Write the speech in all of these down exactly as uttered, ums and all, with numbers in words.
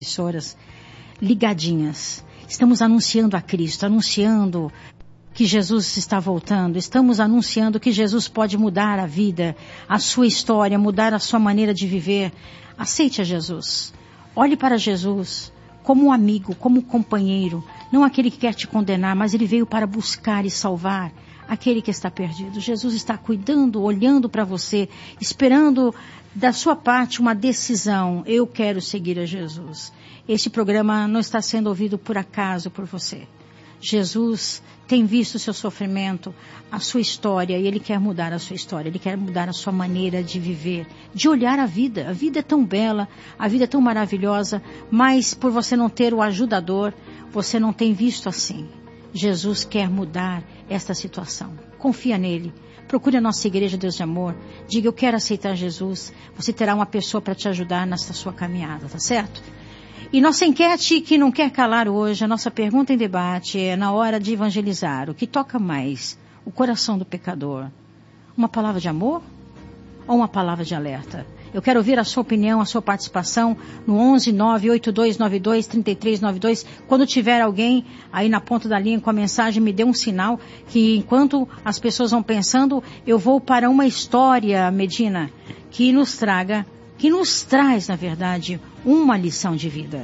emissoras ligadinhas. Estamos anunciando a Cristo, anunciando que Jesus está voltando. Estamos anunciando que Jesus pode mudar a vida, a sua história, mudar a sua maneira de viver. Aceite a Jesus. Olhe para Jesus como um amigo, como um companheiro. Não aquele que quer te condenar, mas ele veio para buscar e salvar aquele que está perdido. Jesus está cuidando, olhando para você, esperando da sua parte uma decisão. Eu quero seguir a Jesus. Este programa não está sendo ouvido por acaso por você. Jesus tem visto o seu sofrimento, a sua história, e Ele quer mudar a sua história. Ele quer mudar a sua maneira de viver, de olhar a vida. A vida é tão bela, a vida é tão maravilhosa, mas por você não ter o ajudador, você não tem visto assim. Jesus quer mudar esta situação. Confia nele. Procure a nossa igreja Deus de Amor. Diga, eu quero aceitar Jesus. Você terá uma pessoa para te ajudar nesta sua caminhada, tá certo? E nossa enquete que não quer calar hoje, a nossa pergunta em debate é na hora de evangelizar. O que toca mais? O coração do pecador. Uma palavra de amor ou uma palavra de alerta? Eu quero ouvir a sua opinião, a sua participação no onze nove oito dois nove dois três três nove dois. Quando tiver alguém aí na ponta da linha com a mensagem, me dê um sinal que enquanto as pessoas vão pensando, eu vou para uma história, Medina, que nos traga, que nos traz, na verdade, uma lição de vida.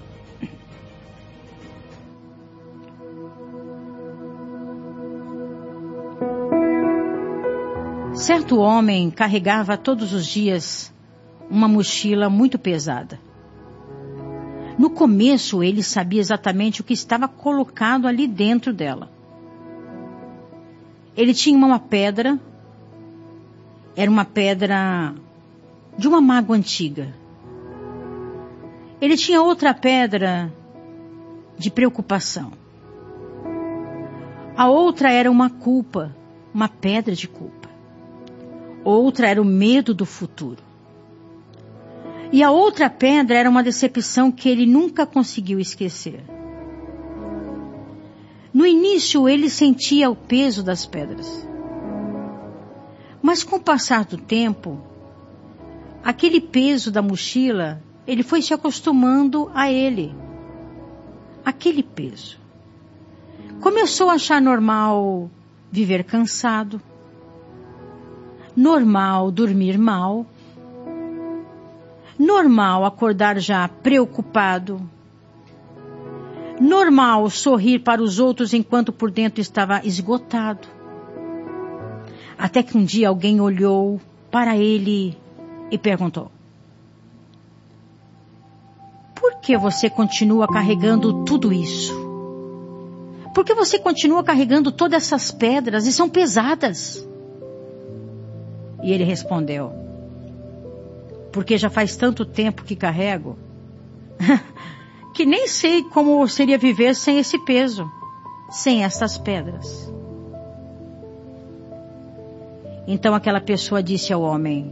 Certo homem carregava todos os dias uma mochila muito pesada. No começo, ele sabia exatamente o que estava colocado ali dentro dela. Ele tinha uma pedra, era uma pedra de uma mágoa antiga. Ele tinha outra pedra de preocupação. A outra era uma culpa, uma pedra de culpa. Outra era o medo do futuro. E a outra pedra era uma decepção que ele nunca conseguiu esquecer. No início ele sentia o peso das pedras. Mas com o passar do tempo, aquele peso da mochila, ele foi se acostumando a ele. Aquele peso. Começou a achar normal viver cansado. Normal dormir mal. Normal acordar já preocupado. Normal sorrir para os outros enquanto por dentro estava esgotado. Até que um dia alguém olhou para ele e perguntou: por que você continua carregando tudo isso? Por que você continua carregando todas essas pedras e são pesadas? E ele respondeu: porque já faz tanto tempo que carrego, que nem sei como seria viver sem esse peso, sem essas pedras. Então aquela pessoa disse ao homem: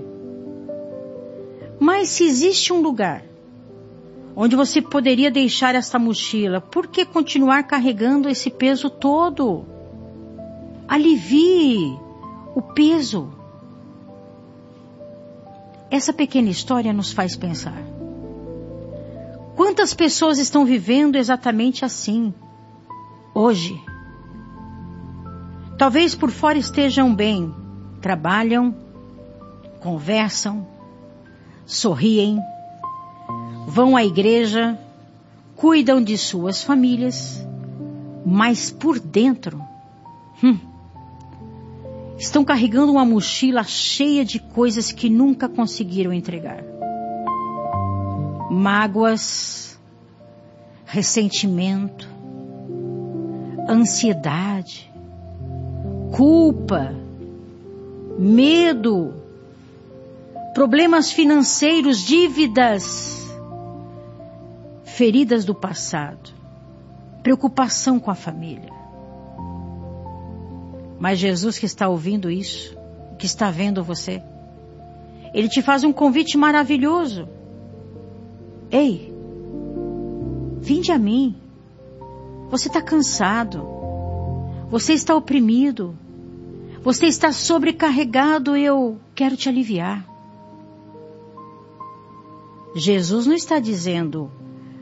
mas se existe um lugar onde você poderia deixar essa mochila, por que continuar carregando esse peso todo? Alivie o peso. Essa pequena história nos faz pensar. Quantas pessoas estão vivendo exatamente assim, hoje? Talvez por fora estejam bem, trabalham, conversam, sorriem, vão à igreja, cuidam de suas famílias, mas por dentro, hum, estão carregando uma mochila cheia de coisas que nunca conseguiram entregar. Mágoas, ressentimento, ansiedade, culpa, medo, problemas financeiros, dívidas, feridas do passado, preocupação com a família. Mas Jesus que está ouvindo isso, que está vendo você, Ele te faz um convite maravilhoso. Ei, vinde a mim. Você está cansado. Você está oprimido. Você está sobrecarregado. Eu quero te aliviar. Jesus não está dizendo,